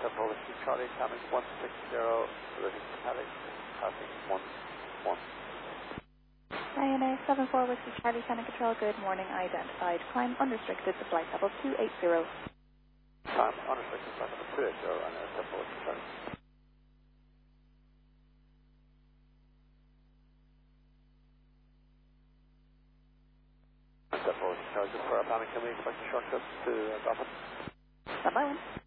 Temple Whiskey Charlie, coming 160, living Paddock, passing 11. ANA 74 Whiskey Charlie, Cannon Control, good morning, identified. Climb unrestricted to flight level 280. Climb unrestricted, flight level 280, and Temple Whiskey Charlie. Temple Whiskey Charlie, just for our planning, can we expect a shortcut to Dolphin? Stand by one.